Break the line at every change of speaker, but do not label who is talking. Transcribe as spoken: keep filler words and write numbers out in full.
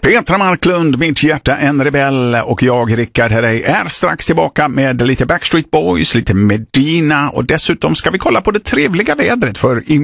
Petra Marklund, Mitt hjärta en rebell, och jag, Rickard Herrey, är strax tillbaka med lite Backstreet Boys, lite Medina, och dessutom ska vi kolla på det trevliga vädret, för i